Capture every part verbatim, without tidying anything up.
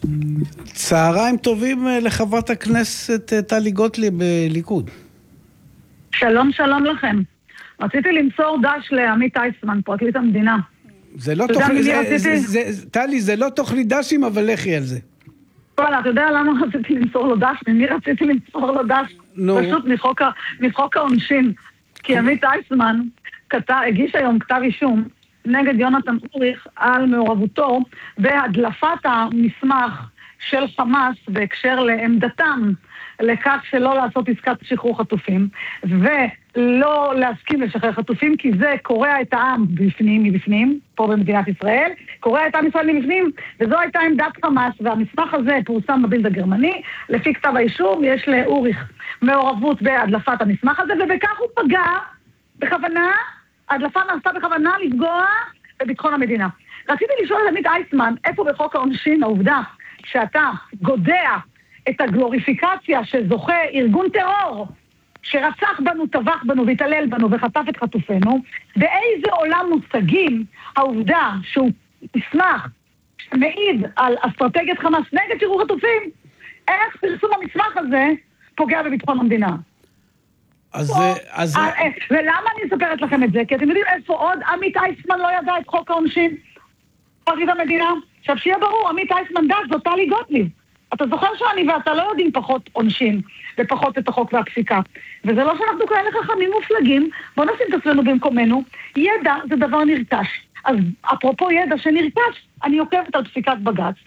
צהריים טובים לחברת הכנסת טלי גוטליב בליכוד. שלום שלום לכם. רציתי למסור דש לעמית אייסמן, פרקליט המדינה. זה לא תוכנית, זה, זה, זה, טלי, זה לא תוכנית דשים, אבל לכי על זה. וואלה, אתה יודע למה רציתי למסור לו דש? ממי רציתי למסור לו דש? No. פשוט מחוק, מחוק העונשין. כי עמית אייסמן כתב, הגיש היום כתב אישום נגד יונתן אוריך על מעורבותו בהדלפת המסמך של חמאס בהקשר לעמדתם לכך שלא לעשות עסקת שחרור חטופים ולא להסכים לשחרר חטופים, כי זה קורע את העם בפנים מבפנים, פה במדינת ישראל, קורע את העם ישראל מבפנים, וזו הייתה עמדת חמאס, והמסמך הזה פורסם בבילד הגרמני. לפי כתב האישום יש לאוריך מעורבות בהדלפת המסמך הזה, ובכך הוא פגע בכוונה, ההדלפה נעשתה בכוונה לפגוע בביטחון המדינה. רציתי לשאול את עמית אייסמן, איפה בחוק העונשין העובדה שאתה גודע את הגלוריפיקציה שזוכה ארגון טרור שרצח בנו, טבח בנו והתעלל בנו וחטף את חטופינו, באיזה עולם מושגים העובדה שהוא מסמך שמעיד על אסטרטגיית חמאס נגד שחרור חטופים, איך פרסום המסמך הזה פוגע בביטחון המדינה? אז... אז... ולמה אני מספרת לכם את זה? כי אתם יודעים איפה עוד עמית אייסמן לא ידע את חוק העונשין? פרקליט המדינה. עכשיו שיהיה ברור, עמית אייסמן דש זאת טלי גוטליב. אתה זוכר שאני ואתה לא יודעים פחות עונשין ופחות את החוק והפסיקה. וזה לא שאנחנו כאלה חכמים מופלגים, בוא נשים את עצמנו במקומנו. ידע זה דבר נרכש. אז אפרופו ידע שנרכש, אני עוקבת על פסיקת בג"ץ.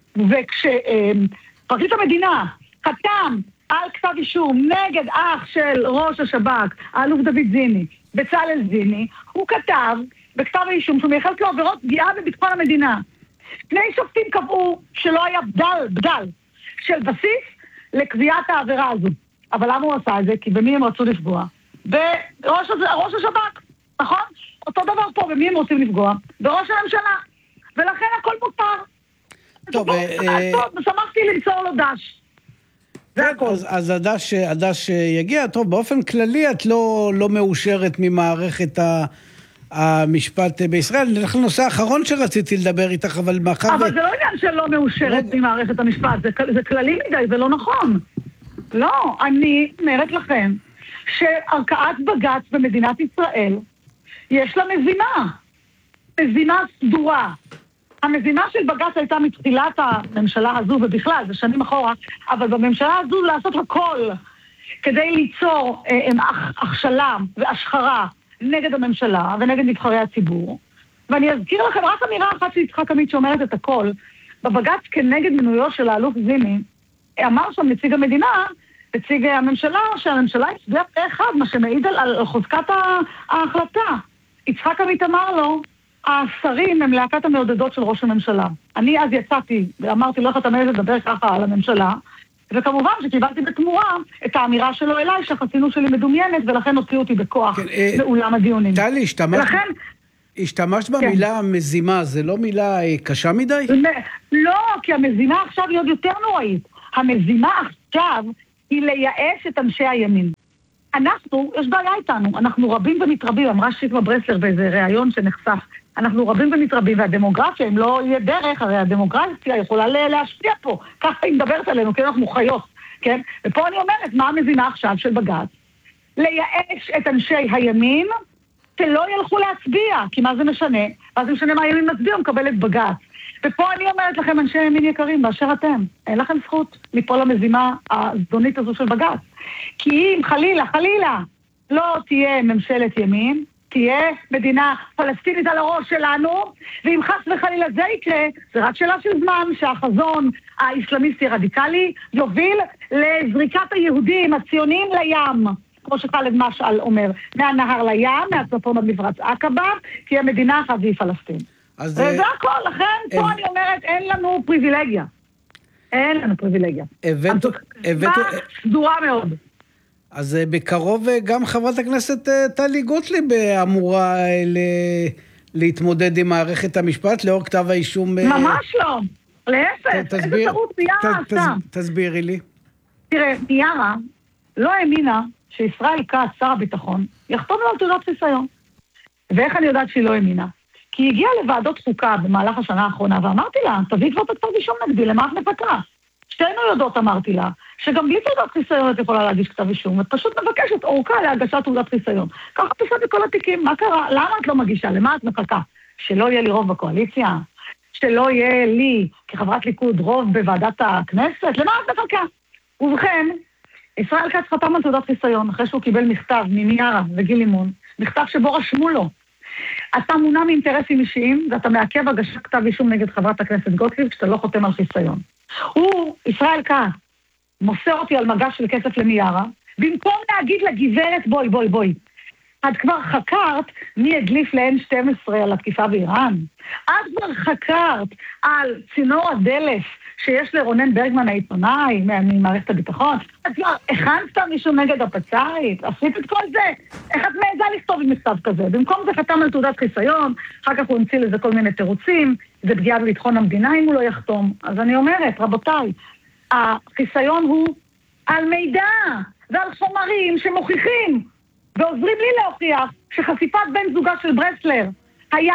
וכשפרקליט המדינה חתם על כתב אישום נגד אח של ראש השב"כ, האלוף דוד זיני, בצלאל זיני, הוא כתב בכתב האישום שהוא מייחס לו עבירות פגיעה בביטחון המדינה. שני שופטים קבעו שלא היה בדל, בדל, של בסיס לקביעת העבירה הזו. אבל למה הוא עשה את זה? כי במי הם רצו לפגוע? בראש ראש השב"כ, נכון? אותו דבר פה, במי הם רוצים לפגוע? בראש הממשלה. ולכן הכל מותר. טוב, שמחתי למסור לו דש. אז, אז הדש, הדש יגיע. טוב, באופן כללי את לא, לא מאושרת ממערכת ה... המשפט בישראל. נלך לנושא האחרון שרציתי לדבר איתך, אבל מאחר... אבל זה לא עניין שלא מאושרת ממערכת המשפט, זה, זה כללי מדי, זה לא נכון. לא, אני אומרת לכם שערכאת בג"ץ במדינת ישראל יש לה מזימה. מזימה סדורה. המזימה של בג"ץ הייתה מתחילת הממשלה הזו, ובכלל, זה שנים אחורה, אבל בממשלה הזו לעשות הכל כדי ליצור אה, הכשלה והשחרה נגד הממשלה ונגד נבחרי הציבור. ואני אזכיר לכם רק אמירה אחת של יצחק עמית שאומרת את הכל. בבג"ץ כנגד מינויו של האלוף זיני, אמר שם נציג המדינה, נציג הממשלה, שהממשלה הצביעה פה אחד, מה שמעיד על, על חוזקת ההחלטה. יצחק עמית אמר לו, השרים הם להקת המעודדות של ראש הממשלה. אני אז יצאתי ואמרתי, לא איך אתה מעז לדבר ככה על הממשלה, וכמובן שקיבלתי בתמורה את האמירה שלו אליי שהחסינות שלי מדומיינת, ולכן הוציאו אותי בכוח באולם הדיונים. טלי, השתמשת במילה מזימה, זה לא מילה קשה מדי? לא, כי המזימה עכשיו היא עוד יותר נוראית. המזימה עכשיו היא לייאש את אנשי הימין. אנחנו, יש בעיה איתנו, אנחנו רבים ומתרבים, אמרה שיקמה ברסלר באיזה ראיון שנחשף, אנחנו רבים ומתרבים, והדמוגרפיה, אם לא יהיה דרך, הרי הדמוגרפיה יכולה להשפיע פה, ככה היא מדברת עלינו, כי אנחנו חיות, כן? ופה אני אומרת, מה המזימה עכשיו של בג"ץ? לייאש את אנשי הימין, שלא ילכו להצביע, כי מה זה משנה? מה זה משנה מה הימין מצביע, הוא מקבל את בג"ץ. ופה אני אומרת לכם, אנשי ימין יקרים, באשר אתם, אין לכם זכות ליפול למזימה הזדונית הזו של בג"ץ. כי אם חלילה, חלילה, לא תהיה ממשלת ימין, תהיה מדינה פלסטינית על הראש שלנו, ואם חס וחלילה זה יקרה, זה רק שאלה של זמן שהחזון האסלאמיסטי הרדיקלי יוביל לזריקת היהודים הציוניים לים, כמו שחלד משעל אומר, מהנהר לים, מהצפון עד מפרץ עקבה, תהיה מדינה אחת והיא פלסטין. וזה הכל, לכן פה אני אומרת, אין לנו פריבילגיה. אין לנו פריבילגיה. הבאת... סדורה מאוד. אז בקרוב גם חברת הכנסת טלי גוטליב אמורה להתמודד עם מערכת המשפט לאור כתב האישום. ממש לא. להפך, איזה טעות מיארה עשה. תסבירי לי. תראה, מיארה לא האמינה שישראל כץ, שר הביטחון, יחתום לו על תעודת חיסיון. ואיך אני יודעת שהיא לא האמינה? כי היא הגיעה לוועדות חוקה במהלך השנה האחרונה, ואמרתי לה, תביא כבר את כתב אישום נגדי, למה את מחכה? שתינו יודעות, אמרתי לה, שגם בלי תעודת חיסיון את יכולה להגיש כתב אישום, את פשוט מבקשת אורכה להגשת תעודת חיסיון. ככה את עושה בכל התיקים, מה קרה? למה את לא מגישה? למה את מחכה? שלא יהיה לי רוב בקואליציה? שלא יהיה לי כחברת ליכוד רוב בוועדת הכנסת? למה את מחכה? ובכן, ישראל כץ חתם על תעודת חיסיון, אחרי שהוא קיבל מכתב ממיארה וגיל לימון, מכתב שבו רשמו לו, אתה מונע מאינטרסים אישיים, ואתה מעכב הגשת כתב אישום נגד חברת הכנסת גוטליב, כשאתה לא חותם על חיסיון. הוא, ישראל כץ, מוסר אותי על מגש של כסף למיארה, במקום להגיד לגברת, בואי, בואי, בואי, את כבר חקרת מי הדליף ל-אן שתים עשרה על התקיפה באיראן? את כבר חקרת על צינור הדלף שיש לרונן ברגמן העיתונאי ממערכת הביטחון? את כבר הכנת מישהו נגד הפצ"רית? עשית את כל זה? איך את מעיזה לכתוב עם מכתב כזה? במקום זה חתם על תעודת חיסיון, אחר כך הוא המציא לזה כל מיני תירוצים, זה פגיעה בביטחון המדינה אם הוא לא יחתום. אז אני אומרת, רבותיי, החיסיון הוא על מידע ועל חומרים שמוכיחים ועוזרים לי להוכיח שחשיפת בן זוגה של ברסלר היה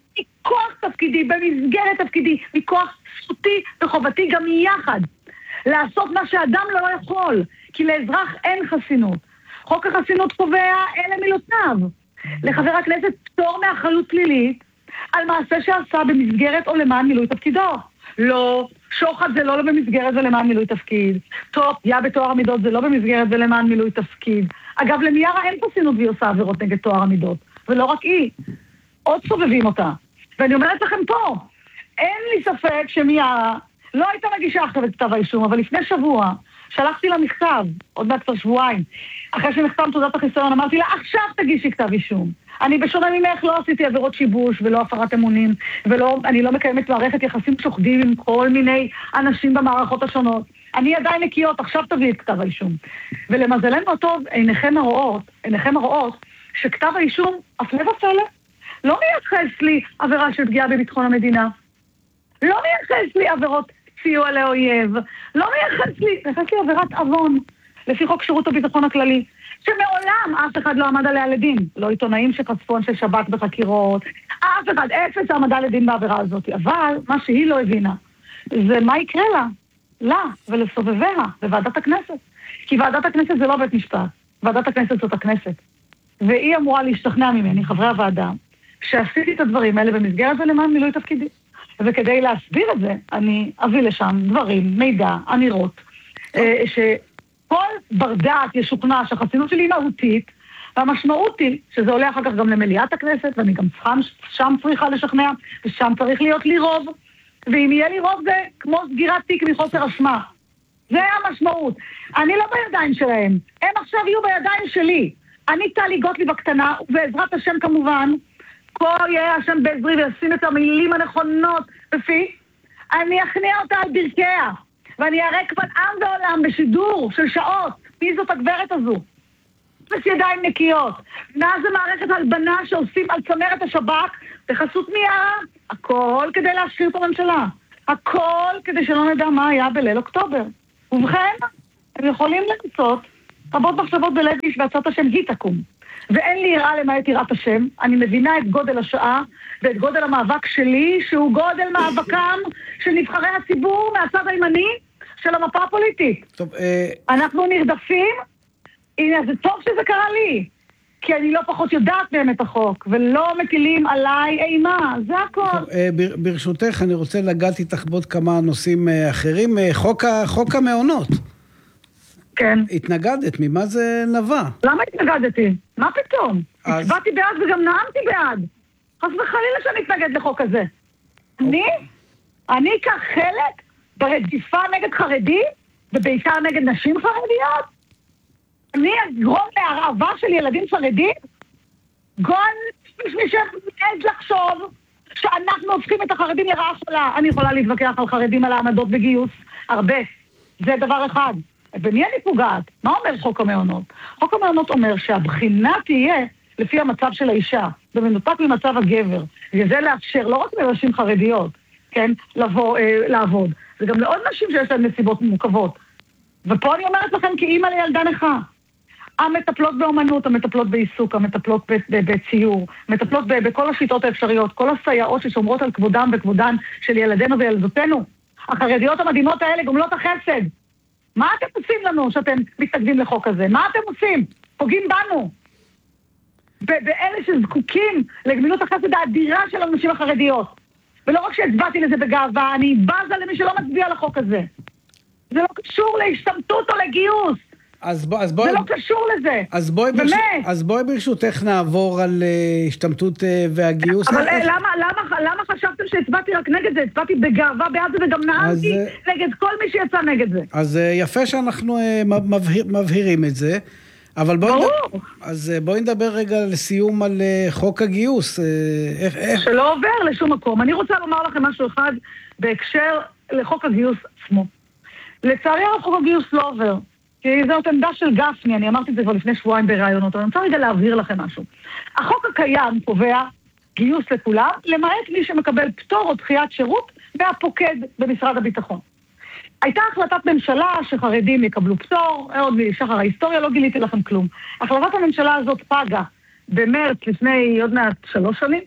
מכוח תפקידי, במסגרת תפקידי, מכוח זכותי וחובתי גם יחד. לעשות מה שאדם לא יכול, כי לאזרח אין חסינות. חוק החסינות קובע אלה מילותיו. לחבר הכנסת פטור מאחריות פלילית על מעשה שעשה במסגרת או למען מילוי תפקידו. לא, שוחד זה לא במסגרת ולמען מילוי תפקיד. טוב, יא בתואר המידות זה לא במסגרת ולמען מילוי תפקיד. אגב, למיארה אין חסינות והיא עושה עבירות נגד תואר המידות. ולא רק היא. עוד סובבים אותה. ואני אומרת לכם פה, אין לי ספק שמיארה לא הייתה מגישה עכשיו את כתב האישום, אבל לפני שבוע שלחתי לה מכתב, עוד מעט כבר שבועיים, אחרי שנחתם תעודת החיסיון, אמרתי לה, עכשיו תגישי כתב אישום. אני בשונה ממך לא עשיתי עבירות שיבוש ולא הפרת אמונים, ואני לא מקיימת מערכת יחסים שוחדים עם כל מיני אנשים במערכות השונות. אני עדיין נקיות, עכשיו תביא את כתב האישום. ולמזלנו הטוב, עיניכם הרואות, עיניכם הרואות, שכתב האישום, הפלא ופלא, לא מייחס לי עבירה של פגיעה בביטחון המדינה. לא מייחס לי עבירות סיוע לאויב. לא מייחס לי, מייחס לי עבירת עוון, לפי חוק שירות הביטחון הכללי, שמעולם אף אחד לא עמד עליה לדין. לא עיתונאים שחשפו אנשי שב"כ בחקירות, אף אחד, אפס עמדה לדין בעבירה הזאת. אבל מה שהיא לא הבינה, זה מה יקרה לה, לה ולסובביה בוועדת הכנסת. כי ועדת הכנסת זה לא בית משפט, ועדת הכנסת זאת הכנסת. והיא אמורה להשתכנע ממני, חברי הוועדה, שעשיתי את הדברים האלה במסגרת ולמען מילוי תפקידי. וכדי להסביר את זה, אני אביא לשם דברים, מידע, אמירות, שכל בר דעת ישוכנע שהחסינות שלי היא מהותית, והמשמעות היא שזה עולה אחר כך גם למליאת הכנסת, ואני גם שם צריכה לשכנע, ושם צריך להיות לי רוב, ואם יהיה לי רוב זה כמו סגירת תיק מחוסר אשמה. זה המשמעות. אני לא בידיים שלהם, הם עכשיו יהיו בידיים שלי. אני טלי גוטליב בקטנה, ובעזרת השם כמובן, כל יהיה השם בעזרי וישים את המילים הנכונות בפי, אני אכניע אותה על ברכיה, ואני אראה קבל עם ועולם בשידור של שעות, מי זאת הגברת הזו? יש ידיים נקיות. מה זה מערכת הלבנה שעושים על צמרת השב"כ בחסות מיארה? הכל כדי להשחיר את הממשלה. הכל כדי שלא נדע מה היה בליל אוקטובר. ובכן, הם יכולים למצות רבות מחשבות בלב איש בעצת השם היא תקום. ואין לי יראה למעט יראת השם. אני מבינה את גודל השעה ואת גודל המאבק שלי, שהוא גודל מאבקם של נבחרי הציבור מהצד הימני של המפה הפוליטית. טוב, אה... אנחנו נרדפים. הנה, זה טוב שזה קרה לי. כי אני לא פחות יודעת באמת החוק, ולא מטילים עליי אימה, זה הכל. טוב, אה, בר, ברשותך, אני רוצה לגעת איתך בעוד כמה נושאים אה, אחרים. אה, חוק, חוק המעונות. כן. התנגדת, ממה זה נבע? למה התנגדתי? מה פתאום? אז... הצבעתי בעד וגם נעמתי בעד. חס וחלילה שאני אתנגד לחוק הזה. אוקיי. אני? אני אקח חלק ברדיפה נגד חרדים, ובעיקר נגד נשים חרדיות? אני אגרום להרעבה של ילדים חרדים? גון מי שמעז לחשוב שאנחנו הופכים את החרדים לרעה חולה. אני יכולה להתווכח על חרדים על העמדות בגיוס. הרבה. זה דבר אחד. במי אני פוגעת? מה אומר חוק המעונות? חוק המעונות אומר שהבחינה תהיה לפי המצב של האישה, במנותק ממצב הגבר. וזה לאפשר לא רק לנשים חרדיות, כן, לבוא, אה, לעבוד. זה גם לעוד נשים שיש להן נסיבות מורכבות. ופה אני אומרת לכם כאימא לילדה נכה. המטפלות באומנות, המטפלות בעיסוק, המטפלות בציור, מטפלות בכל השיטות האפשריות, כל הסייעות ששומרות על כבודם וכבודן של ילדינו וילדותינו. החרדיות המדהימות האלה גומלות החסד. מה אתם עושים לנו שאתם מתנגדים לחוק הזה? מה אתם עושים? פוגעים בנו. באלה שזקוקים לגמילות החסד האדירה של הנשים החרדיות. ולא רק שהצבעתי לזה בגאווה, אני בזה למי שלא מצביע לחוק הזה. זה לא קשור להשתמטות או לגיוס. אז בוא, אז בוא, זה לא קשור לזה. אז בואי ברש... אז בואי ברשותך נעבור על uh, השתמטות uh, והגיוס. אבל איך... למה, למה, למה חשבתם שהצבעתי רק נגד זה? הצבעתי בגאווה בעד זה וגם נעמתי אז... נגד כל מי שיצא נגד זה. אז uh, יפה שאנחנו uh, מבהיר, מבהירים את זה. אבל בואי נדבר, אז בואי נדבר רגע לסיום על uh, חוק הגיוס. Uh, איך, איך... שלא עובר לשום מקום. אני רוצה לומר לכם משהו אחד בהקשר לחוק הגיוס עצמו. לצערי הרב חוק הגיוס לא עובר. כי זאת עמדה של גפני, אני אמרתי את זה כבר לפני שבועיים ברעיונות, אבל אני רוצה רגע להבהיר לכם משהו. החוק הקיים קובע גיוס לכולם, למעט מי שמקבל פטור או דחיית שירות מהפוקד במשרד הביטחון. הייתה החלטת ממשלה שחרדים יקבלו פטור, עוד משחר ההיסטוריה לא גיליתי לכם כלום. החלטת הממשלה הזאת פגה במרץ לפני עוד מעט שלוש שנים,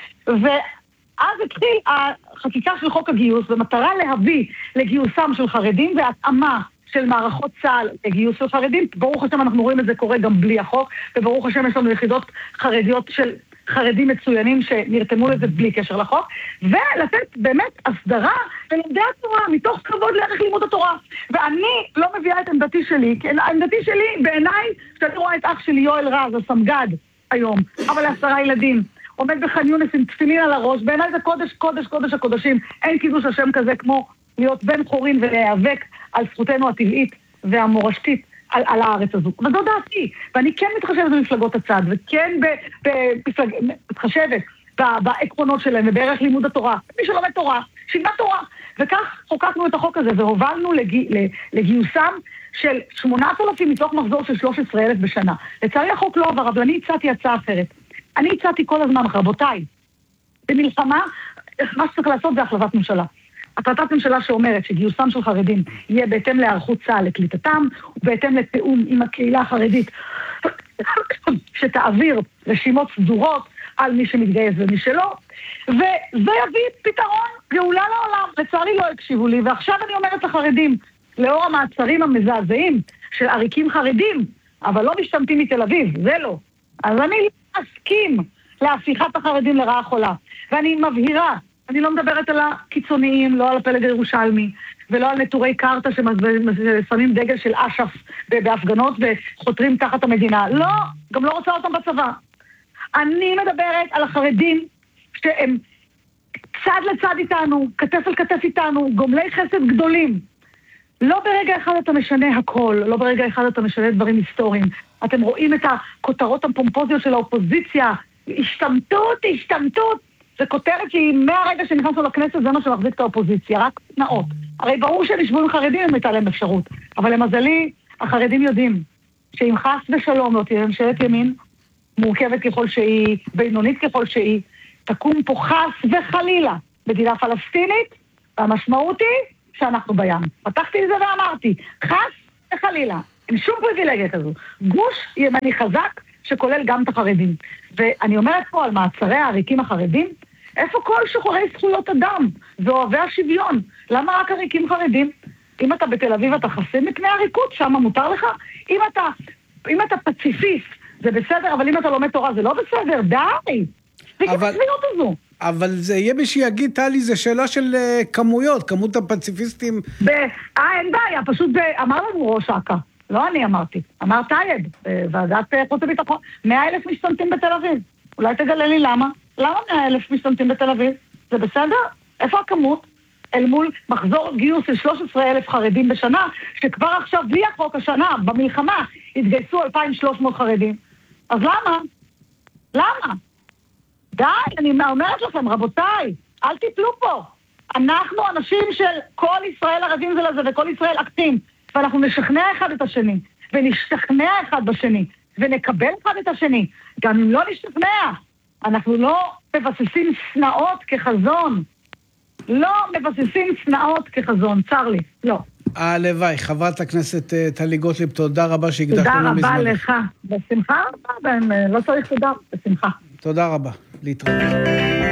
ואז התחיל החקיקה של חוק הגיוס, במטרה להביא לגיוסם של חרדים והתאמה של מערכות צה"ל לגיוס של חרדים. ברוך השם אנחנו רואים את זה קורה גם בלי החוק, וברוך השם יש לנו יחידות חרדיות של חרדים מצוינים שנרתמו לזה בלי קשר לחוק, ולתת באמת הסדרה ללמדי התורה, מתוך כבוד לערך לימוד התורה. ואני לא מביאה את עמדתי שלי, כי העמדתי שלי בעיניי, שאני רואה את אח שלי יואל רז, הסמג"ד היום, אבל לעשרה ילדים, עומד בח'אן יונס עם תפילין על הראש, בעיניי זה קודש, קודש, קודש הקודשים, אין קידוש השם כזה כמו להיות בן חורין ולהיאבק על זכותנו הטבעית והמורשתית על, על הארץ הזו. וזו דעתי, ואני כן מתחשבת במפלגות הצד, וכן במפלג... מתחשבת בעקרונות שלהם ובערך לימוד התורה. מי שלומד תורה, שילמד תורה. וכך חוקקנו את החוק הזה, והובלנו לגי... לגיוסם של שמונת אלפים מתוך מחזור של שלושה עשר אלף בשנה. לצערי החוק לא עבר, אבל אני הצעתי הצעה אחרת. אני הצעתי כל הזמן, רבותיי, במלחמה, מה שצריך לעשות זה החלטת ממשלה. החלטת ממשלה שאומרת שגיוסם של חרדים יהיה בהתאם להיערכות צה"ל לקליטתם, ובהתאם לתיאום עם הקהילה החרדית, שתעביר רשימות סדורות על מי שמתגייס ומי שלא, וזה יביא פתרון גאולה לעולם. לצערי לא הקשיבו לי, ועכשיו אני אומרת לחרדים, לאור המעצרים המזעזעים של עריקים חרדים, אבל לא משתמטים מתל אביב, זה לא. אז אני לא אסכים להפיכת החרדים לרעה חולה, ואני מבהירה, אני לא מדברת על הקיצוניים, לא על הפלג הירושלמי, ולא על נטורי קרתא ששמים דגל של אש"ף בהפגנות וחותרים תחת המדינה. לא, גם לא רוצה אותם בצבא. אני מדברת על החרדים שהם צד לצד איתנו, כתף על כתף איתנו, גומלי חסד גדולים. לא ברגע אחד אתה משנה הכל, לא ברגע אחד אתה משנה דברים היסטוריים. אתם רואים את הכותרות הפומפוזיות של האופוזיציה, השתמטות, השתמטות. זה כותרת שהיא מהרגע שנכנסנו לכנסת, זה מה שמחזיק את האופוזיציה, רק נאות. הרי ברור שנשבו עם חרדים אם הייתה להם אפשרות, אבל למזלי, החרדים יודעים שאם חס ושלום לא תהיה ממשלת ימין, מורכבת ככל שהיא, בינונית ככל שהיא, תקום פה חס וחלילה מדינה פלסטינית, והמשמעות היא שאנחנו בים. פתחתי את זה ואמרתי, חס וחלילה, אין שום פריבילגיה כזו. גוש ימני חזק שכולל גם את החרדים. ואני אומרת פה על מעצרי העריקים החרדים, איפה כל שוחרי זכויות אדם ואוהבי השוויון? למה רק עריקים חרדים? אם אתה בתל אביב אתה חסין מפני עריקות, שם מותר לך. אם אתה, אם אתה פציפיסט, זה בסדר, אבל אם אתה לומד תורה זה לא בסדר, די. זה אבל... כסביות הזו. אבל זה יהיה מי שיגיד, טלי, זה שאלה של uh, כמויות, כמות הפציפיסטים. ב... אה, אין בעיה, פשוט ב... אמר לנו ראש אכ"א. לא אני אמרתי, אמר טייב, ועדת חוץ וביטחון, מאה אלף משתמטים בתל אביב. אולי תגלה לי למה? למה מאה אלף משתמטים בתל אביב? זה בסדר? איפה הכמות? אל מול מחזור גיוס של שלושה עשר אלף חרדים בשנה, שכבר עכשיו בלי החוק השנה, במלחמה, התגייסו אלפיים ושלוש מאות חרדים. אז למה? למה? די, אני אומרת לכם, רבותיי, אל תיפלו פה. אנחנו אנשים של כל ישראל ערבים זה לזה, וכל ישראל אקטים. ואנחנו נשכנע אחד את השני, ונשתכנע אחד בשני, ונקבל אחד את השני. גם אם לא נשתכנע, אנחנו לא מבססים שנאות כחזון. לא מבססים שנאות כחזון, צר לי, לא. הלוואי. חברת הכנסת טלי גוטליב, תודה רבה שהקדשת לנו מזמן. תודה רבה לך. בשמחה, לא צריך תודה, בשמחה. תודה רבה. להתראות.